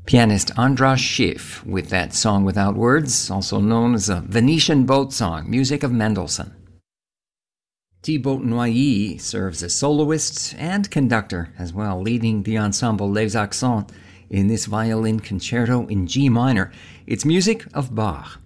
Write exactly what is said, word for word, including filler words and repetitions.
Pianist Andras Schiff with that song without words, also known as a Venetian boat song, music of Mendelssohn. Thibaut Noilly serves as soloist and conductor as well, leading the ensemble Les Accents in this violin concerto in G minor. It's music of Bach.